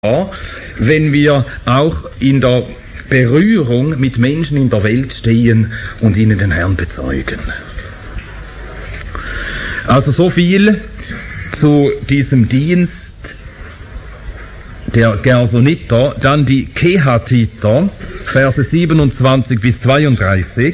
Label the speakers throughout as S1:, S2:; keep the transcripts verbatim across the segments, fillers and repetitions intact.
S1: wenn wir auch in der Berührung mit Menschen in der Welt stehen und ihnen den Herrn bezeugen. Also so viel zu diesem Dienst der Gersoniter. Dann die Kehatiter, Verse siebenundzwanzig bis zweiunddreißig.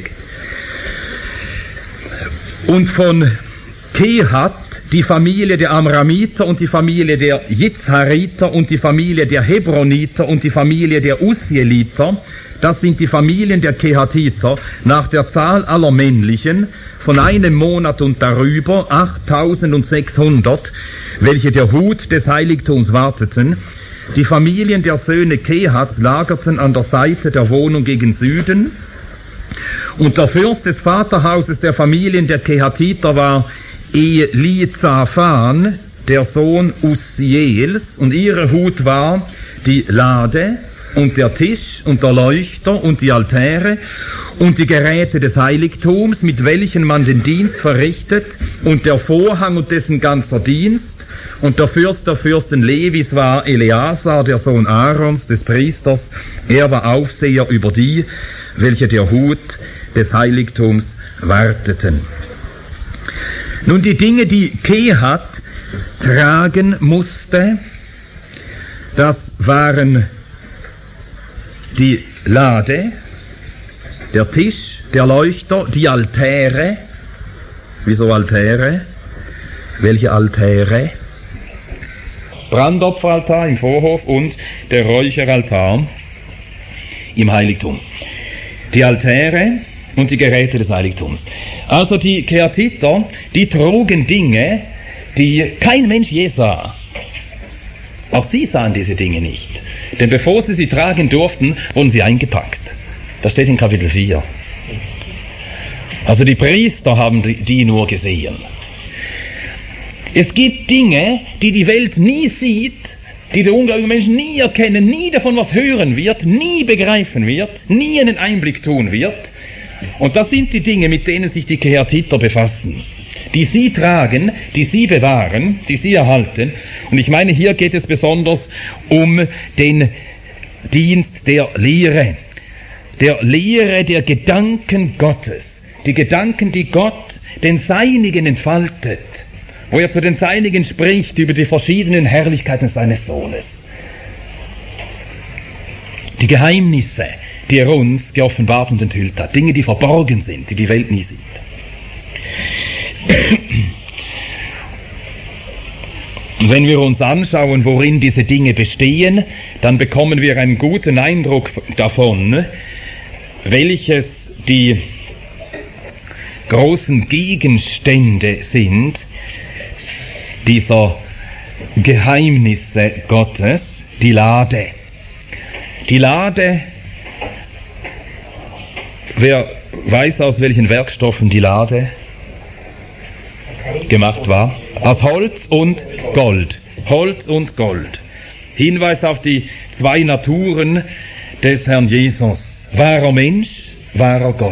S1: Und von Kehat, die Familie der Amramiter und die Familie der Jitzhariter und die Familie der Hebroniter und die Familie der Usieliter, das sind die Familien der Kehatiter, nach der Zahl aller männlichen, von einem Monat und darüber, achttausendsechshundert, welche der Hut des Heiligtums warteten. Die Familien der Söhne Kehats lagerten an der Seite der Wohnung gegen Süden. Und der Fürst des Vaterhauses der Familien der Kehatiter war Elizaphan, der Sohn Ussiels, und ihre Hut war die Lade und der Tisch und der Leuchter und die Altäre und die Geräte des Heiligtums, mit welchen man den Dienst verrichtet, und der Vorhang und dessen ganzer Dienst. Und der Fürst der Fürsten Levis war Eleazar, der Sohn Aarons, des Priesters. Er war Aufseher über die, welche der Hut des Heiligtums warteten. Nun, die Dinge, die Kehat tragen musste, das waren die Lade, der Tisch, der Leuchter, die Altäre. Wieso Altäre? Welche Altäre? Brandopferaltar im Vorhof und der Räucheraltar im Heiligtum. Die Altäre und die Geräte des Heiligtums. Also die Kehatiter, die trugen Dinge, die kein Mensch je sah. Auch sie sahen diese Dinge nicht. Denn bevor sie sie tragen durften, wurden sie eingepackt. Das steht in Kapitel vier. Also die Priester haben die, die nur gesehen. Es gibt Dinge, die die Welt nie sieht, die der ungläubige Mensch nie erkennen, nie davon was hören wird, nie begreifen wird, nie einen Einblick tun wird. Und das sind die Dinge, mit denen sich die Kehatiter befassen, die sie tragen, die sie bewahren, die sie erhalten. Und ich meine, hier geht es besonders um den Dienst der Lehre, der Lehre der Gedanken Gottes, die Gedanken, die Gott den Seinigen entfaltet, wo er zu den Seinigen spricht über die verschiedenen Herrlichkeiten seines Sohnes. Die Geheimnisse, die er uns geoffenbart und enthüllt hat, Dinge, die verborgen sind, die die Welt nie sieht. Und wenn wir uns anschauen, worin diese Dinge bestehen, dann bekommen wir einen guten Eindruck davon, welches die großen Gegenstände sind dieser Geheimnisse Gottes. Die Lade. Die Lade, wer weiß, aus welchen Werkstoffen die Lade gemacht war? Aus Holz und Gold. Holz und Gold. Hinweis auf die zwei Naturen des Herrn Jesus. Wahrer Mensch, wahrer Gott.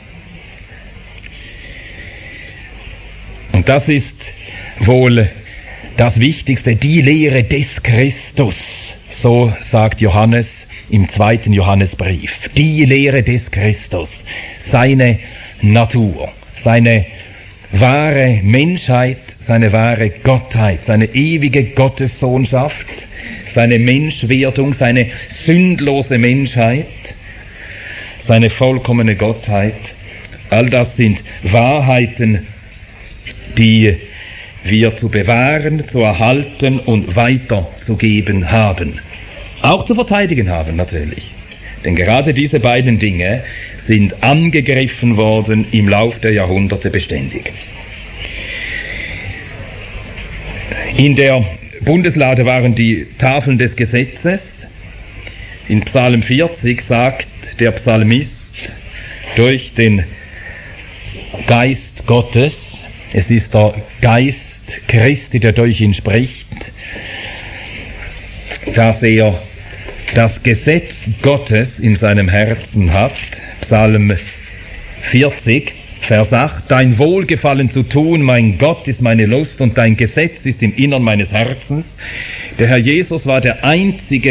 S1: Und das ist wohl das Wichtigste, die Lehre des Christus. So sagt Johannes im zweiten Johannesbrief. Die Lehre des Christus. Seine Natur, seine wahre Menschheit, seine wahre Gottheit, seine ewige Gottessohnschaft, seine Menschwerdung, seine sündlose Menschheit, seine vollkommene Gottheit. All das sind Wahrheiten, die wir zu bewahren, zu erhalten und weiterzugeben haben. Auch zu verteidigen haben natürlich. Denn gerade diese beiden Dinge sind angegriffen worden im Lauf der Jahrhunderte beständig. In der Bundeslade waren die Tafeln des Gesetzes. In Psalm vierzig sagt der Psalmist durch den Geist Gottes, es ist der Geist Christi, der durch ihn spricht, dass er das Gesetz Gottes in seinem Herzen hat. Psalm vierzig, Vers acht, dein Wohlgefallen zu tun, mein Gott, ist meine Lust, und dein Gesetz ist im Innern meines Herzens. Der Herr Jesus war der einzige